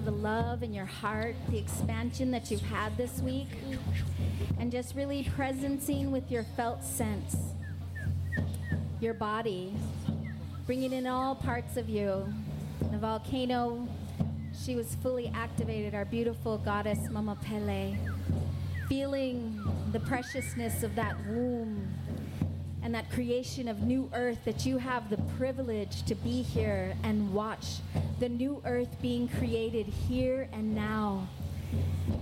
the love in your heart, the expansion that you've had this week, and just really presencing with your felt sense, your body, bringing in all parts of you. The volcano, she was fully activated, our beautiful goddess Mama Pele, feeling the preciousness of that womb and that creation of new earth, that you have the privilege to be here and watch the new earth being created here and now.